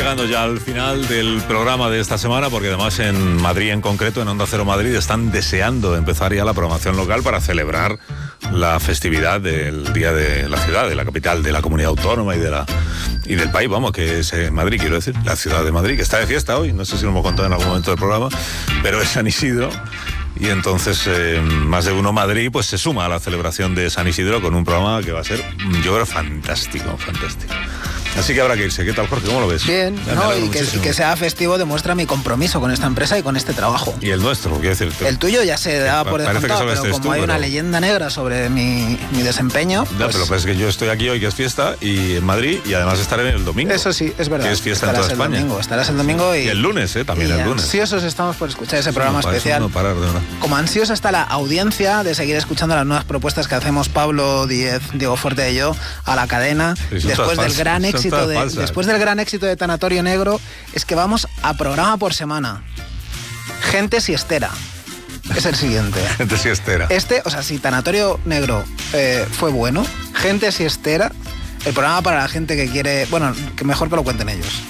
llegando ya al final del programa de esta semana, porque además en Madrid en concreto, en Onda Cero Madrid, están deseando empezar ya la programación local para celebrar la festividad del Día de la Ciudad, de la capital, de la comunidad autónoma y del país, vamos, que es Madrid, quiero decir, la ciudad de Madrid, que está de fiesta hoy, no sé si lo hemos contado en algún momento del programa, pero es San Isidro. Y entonces más de uno Madrid pues se suma a la celebración de San Isidro con un programa que va a ser, yo creo, fantástico. Así que habrá que irse. ¿Qué tal, Jorge? ¿Cómo lo ves? Bien, no, y que sea festivo demuestra mi compromiso con esta empresa y con este trabajo. Y el nuestro, quiero decir. El tuyo ya se da por descontado, pero como hay una leyenda negra sobre mi desempeño... Ya, pues... pero es que yo estoy aquí hoy, que es fiesta, y en Madrid, y además estaré el domingo. Eso sí, es verdad. Que es fiesta en toda España. Estarás el domingo y... Y el lunes, también el lunes. Ansiosos estamos por escuchar ese programa especial. No parar, de verdad. Como ansiosa está la audiencia de seguir escuchando las nuevas propuestas que hacemos Pablo Díez, Diego Fuerte y yo a la cadena, después del gran éxito de Tanatorio Negro, es que vamos a programa por semana. Gente siestera es el siguiente. Gente siestera. Si Tanatorio Negro fue bueno, Gente siestera, el programa para la gente que quiere... Bueno, que mejor que lo cuenten ellos.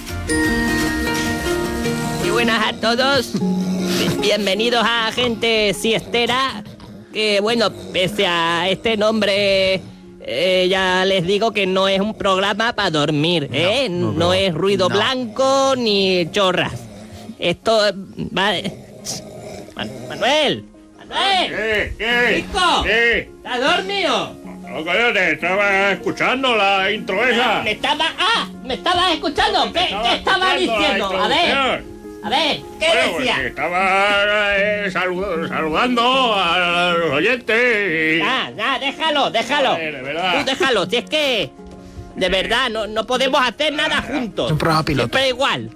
Muy buenas a todos. Bienvenidos a Gente Siestera. Que bueno, pese a este nombre... ya les digo que no es un programa para dormir, no es ruido blanco ni chorras. Esto va... Manuel. ¿Qué? ¡Chico! ¿Qué? ¿Estás dormido? No, cállate, estaba escuchando la intro esa. ¿Me estabas escuchando? ¿Qué estaba diciendo? A ver, ¿qué decía? Pues estaba saludando a los oyentes. Déjalo. Joder, de verdad. Tú déjalo, si es que... De verdad, no podemos hacer nada juntos. Es un programa piloto. Siempre igual.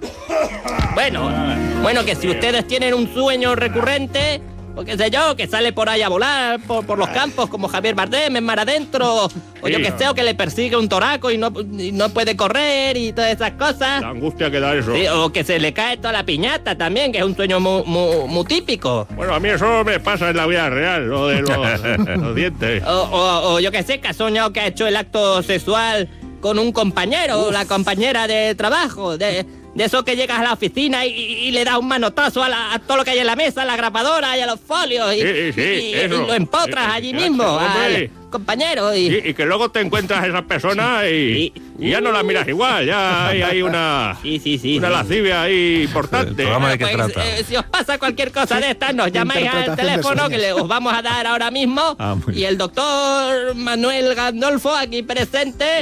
Bueno, que si ustedes tienen un sueño recurrente... O qué sé yo, que sale por ahí a volar por los campos como Javier Bardem en Mar Adentro, o yo que sé, o que le persigue un toraco y no puede correr y todas esas cosas. La angustia que da eso. Sí, o que se le cae toda la piñata también, que es un sueño muy típico. Bueno, a mí eso me pasa en la vida real, lo de los dientes. O yo que sé, que ha soñado que ha hecho el acto sexual con un compañero o la compañera de trabajo, de eso que llegas a la oficina y le das un manotazo a todo lo que hay en la mesa, a la grapadora y a los folios y lo empotras allí mismo al compañero. Y que luego te encuentras a esa persona y ya no la miras igual, ya hay una lascivia ahí importante. ¿El programa de qué trata? Si os pasa cualquier cosa de estas, nos llamáis al teléfono que os vamos a dar ahora mismo. Y el doctor Manuel Gandolfo, aquí presente,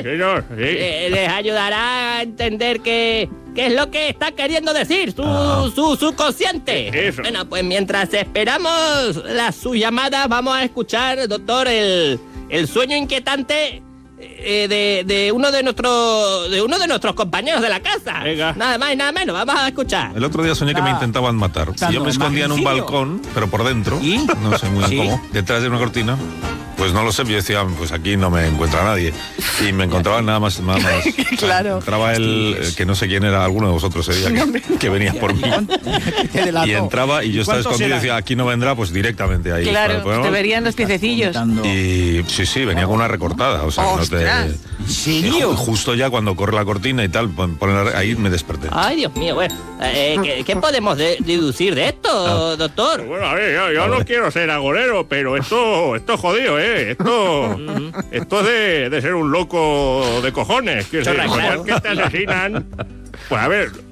les ayudará a entender qué es lo que está queriendo decir su subconsciente. Eso. Bueno, pues mientras esperamos sus llamadas, vamos a escuchar, doctor, el sueño inquietante de uno de nuestros compañeros de la casa. Venga. Nada más y nada menos, vamos a escuchar. El otro día soñé que me intentaban matar. Y yo me escondía en un balcón, pero por dentro, no sé muy bien cómo, detrás de una cortina. Pues no lo sé, yo decía, pues aquí no me encuentra nadie. Y me encontraban nada más. Claro. Entraba que no sé quién era, alguno de vosotros ese día que venía por mí. Y entraba y yo estaba escondido y decía, aquí no vendrá, pues directamente ahí. Claro, te verían los piececillos. Y sí, venía con una recortada. O sea, ¿En serio? Justo ya cuando corre la cortina y tal, ahí me desperté. Ay, Dios mío, bueno. ¿Qué podemos deducir de esto, doctor? Bueno, a ver, yo no quiero ser agorero, pero esto es jodido, Esto es de ser un loco de cojones. Que te asesinan. Pues a ver...